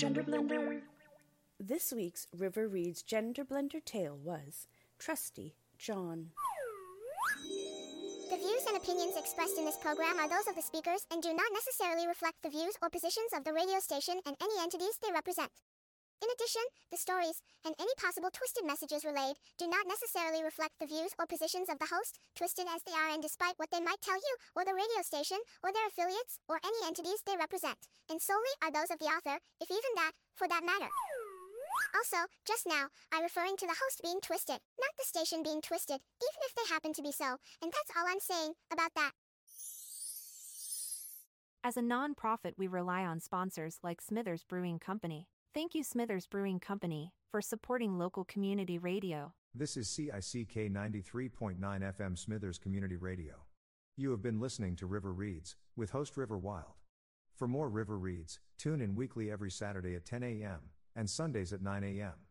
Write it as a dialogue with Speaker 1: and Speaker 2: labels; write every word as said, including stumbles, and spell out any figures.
Speaker 1: Gender Blender.
Speaker 2: This week's River Reads Gender Blender tale was Trusty John.
Speaker 3: The views and opinions expressed in this program are those of the speakers and do not necessarily reflect the views or positions of the radio station and any entities they represent. In addition, the stories, and any possible twisted messages relayed, do not necessarily reflect the views or positions of the host, twisted as they are and despite what they might tell you, or the radio station, or their affiliates, or any entities they represent, and solely are those of the author, if even that, for that matter. Also, just now, I'm referring to the host being twisted, not the station being twisted, even if they happen to be so, and that's all I'm saying about that.
Speaker 4: As a non-profit, we rely on sponsors like Smithers Brewing Company. Thank you, Smithers Brewing Company, for supporting local community radio.
Speaker 5: This is C I C K ninety-three point nine F M Smithers Community Radio. You have been listening to River Reads, with host River Wild. For more River Reads, tune in weekly every Saturday at ten a.m. and Sundays at nine a.m.